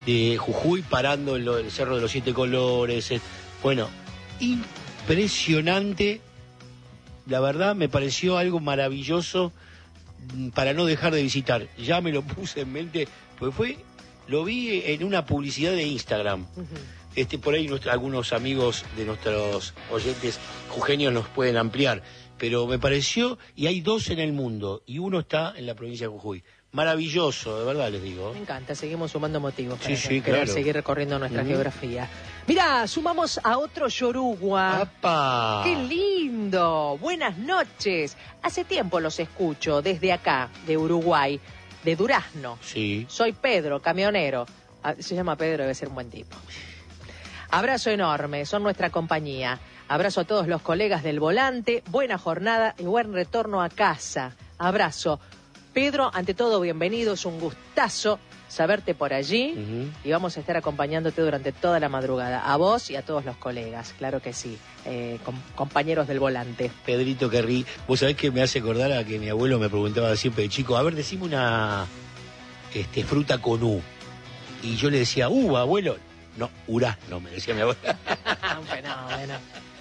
de Jujuy parando en el Cerro de los Siete Colores. Bueno, impresionante. La verdad me pareció algo maravilloso para no dejar de visitar. Ya me lo puse en mente, porque lo vi en una publicidad de Instagram. Por ahí algunos amigos de nuestros oyentes jujeños nos pueden ampliar, pero me pareció, y hay dos en el mundo, y uno está en la provincia de Jujuy. Maravilloso, de verdad les digo. Me encanta, seguimos sumando motivos para claro. seguir recorriendo nuestra geografía. Mirá, sumamos a otro Yoruba. ¡Apa! ¡Qué lindo! Buenas noches. Hace tiempo los escucho desde acá, de Uruguay, de Durazno. Sí. Soy Pedro, camionero. Se llama Pedro, debe ser un buen tipo. Abrazo enorme, son nuestra compañía. Abrazo a todos los colegas del volante, buena jornada y buen retorno a casa. Abrazo. Pedro, ante todo, bienvenido, es un gustazo saberte por allí y vamos a estar acompañándote durante toda la madrugada, a vos y a todos los colegas, claro que sí, compañeros del volante. Pedrito, qué vos sabés que me hace acordar a que mi abuelo me preguntaba siempre de chico, a ver, decime una fruta con U, y yo le decía, abuelo, no, urazno, me decía mi abuelo. Un fenómeno.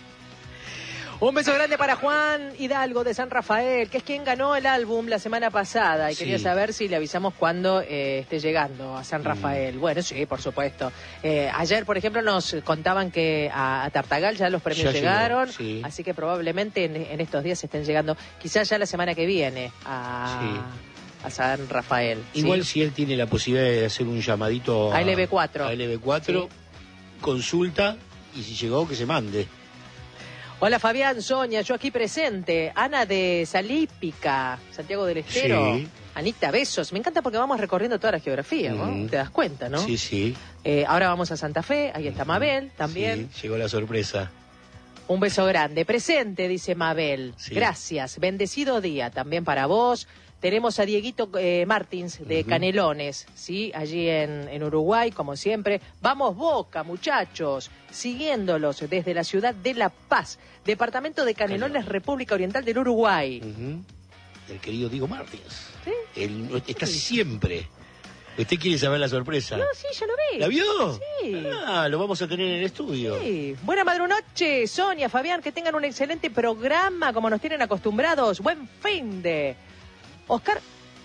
Un beso grande para Juan Hidalgo de San Rafael, que es quien ganó el álbum la semana pasada. Y quería saber si le avisamos cuándo esté llegando a San Rafael. Bueno, sí, por supuesto. Ayer, por ejemplo, nos contaban que a Tartagal ya los premios llegaron. Sí. Así que probablemente en estos días estén llegando, quizás ya la semana que viene, a San Rafael. Igual si él tiene la posibilidad de hacer un llamadito a LB4. A LB4, consulta, y si llegó, que se mande. Hola Fabián, Sonia, yo aquí presente. Ana de Salípica, Santiago del Estero. Sí. Anita, besos. Me encanta porque vamos recorriendo toda la geografía, ¿no? Te das cuenta, ¿no? Sí, sí. Ahora vamos a Santa Fe, ahí está Mabel también. Sí, llegó la sorpresa. Un beso grande. Presente, dice Mabel. Sí. Gracias. Bendecido día también para vos. Tenemos a Dieguito Martins de Canelones, ¿sí? Allí en Uruguay, como siempre. Vamos Boca, muchachos, siguiéndolos desde la ciudad de La Paz, departamento de Canelones, República Oriental del Uruguay. El querido Diego Martins. ¿Sí? Él está siempre. ¿Usted quiere saber la sorpresa? No, sí, yo lo vi. ¿La vio? Sí. Lo vamos a tener en el estudio. Sí. Buena madrunoche, Sonia, Fabián, que tengan un excelente programa, como nos tienen acostumbrados. Buen fin de... Oscar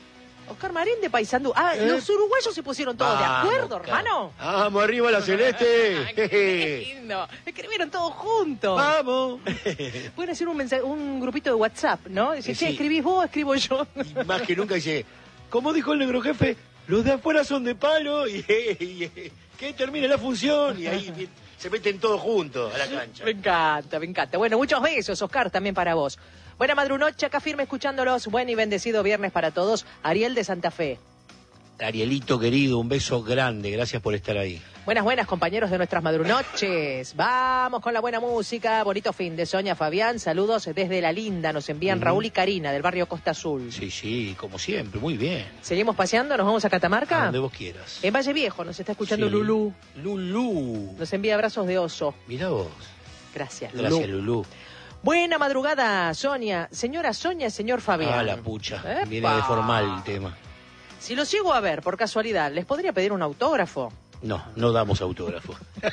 Marín de Paysandú. Los uruguayos se pusieron todos de acuerdo, hermano. ¡Vamos arriba la celeste! ¡Qué lindo! Escribieron todos juntos. ¡Vamos! Pueden hacer un grupito de WhatsApp, ¿no? Dice, escribís vos, escribo yo. Y más que nunca dice, como dijo el negro jefe, los de afuera son de palo y que termine la función. Y ahí se meten todos juntos a la cancha. Me encanta. Bueno, muchos besos, Oscar, también para vos. Buena madrunoche, acá firme escuchándolos. Buen y bendecido viernes para todos. Ariel de Santa Fe. Arielito querido, un beso grande. Gracias por estar ahí. Buenas, compañeros de nuestras madrunoches. Vamos con la buena música. Bonito fin de Sonia, Fabián. Saludos desde La Linda. Nos envían Raúl y Karina del barrio Costa Azul. Sí, como siempre. Muy bien. ¿Seguimos paseando? ¿Nos vamos a Catamarca? A donde vos quieras. En Valle Viejo nos está escuchando Lulú. Lulú. Nos envía abrazos de oso. Mirá vos. Gracias, Lulú. Buena madrugada, Sonia. Señora Sonia, señor Fabián. La pucha. Viene de formal el tema. Si los llego a ver, por casualidad, ¿les podría pedir un autógrafo? No damos autógrafo.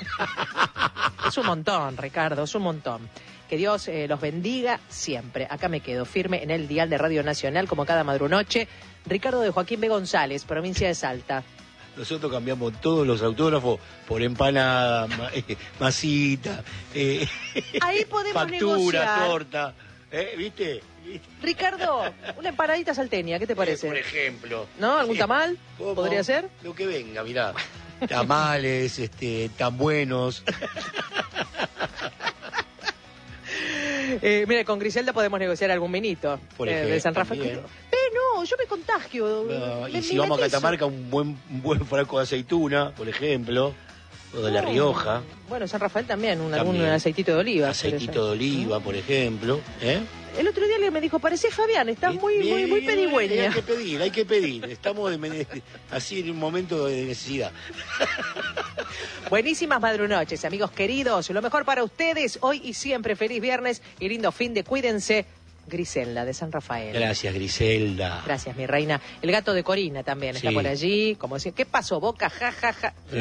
Es un montón, Ricardo, es un montón. Que Dios los bendiga siempre. Acá me quedo firme en el dial de Radio Nacional, como cada madrunoche. Ricardo de Joaquín B. González, provincia de Salta. Nosotros cambiamos todos los autógrafos por empanada, masita, ahí podemos factura, negociar. torta, ¿viste? Ricardo, una empanadita salteña, ¿qué te parece? Por ejemplo. ¿No? ¿Algún tamal? ¿Cómo? ¿Podría ser? Lo que venga, mirá. Tamales, tan buenos. Mire, con Griselda podemos negociar algún vinito. Por ejemplo, de San Rafael. No, yo me contagio. Y si vamos a Catamarca, un buen frasco de aceituna, por ejemplo, o de La Rioja. Bueno, San Rafael también, algún aceitito de oliva. Aceitito de oliva, por ejemplo. El otro día me dijo, parecés Fabián, estás muy pedigüeña. Hay que pedir. Estamos así en un momento de necesidad. Buenísimas madrunoches, amigos queridos. Lo mejor para ustedes hoy y siempre. Feliz viernes y lindo fin de. Cuídense. Griselda, de San Rafael. Gracias, Griselda. Gracias, mi reina. El gato de Corina también está Sí. por allí. Como decía, ¿qué pasó, Boca? Ja, ja, ja.